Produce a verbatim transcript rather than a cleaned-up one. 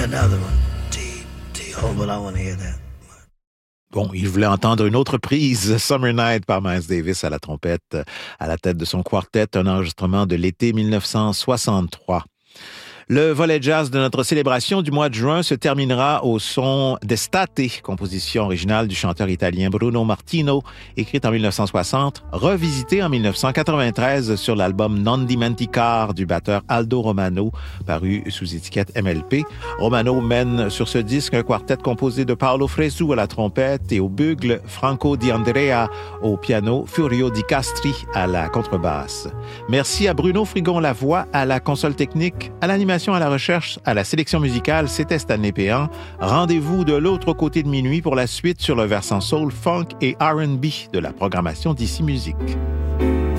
another one. T, T, oh, but I want to hear that. Bon, il voulait entendre une autre prise, Summer Night par Miles Davis à la trompette, à la tête de son quartet, un enregistrement de l'été dix-neuf cent soixante-trois. Le volet jazz de notre célébration du mois de juin se terminera au son d'Estate, composition originale du chanteur italien Bruno Martino, écrite en dix-neuf cent soixante, revisitée en dix-neuf cent quatre-vingt-treize sur l'album Non Dimenticar du batteur Aldo Romano, paru sous étiquette M L P. Romano mène sur ce disque un quartet composé de Paolo Fresu à la trompette et au bugle, Franco Di Andrea au piano, Furio Di Castri à la contrebasse. Merci à Bruno Frigon-Lavoie à la console technique, à l'animation, à la recherche, à la sélection musicale, c'était Stanley Péan. Rendez-vous de l'autre côté de minuit pour la suite sur le versant soul, funk et R and B de la programmation d'Ici Musique.